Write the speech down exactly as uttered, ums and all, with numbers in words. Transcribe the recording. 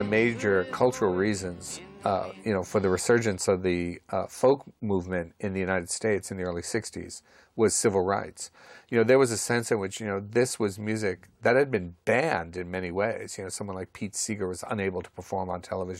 The major cultural reasons, uh, you know, for the resurgence of the uh, folk movement in the United States in the early sixties was civil rights. You know, there was a sense in which, you know, this was music that had been banned in many ways. You know, someone like Pete Seeger was unable to perform on television.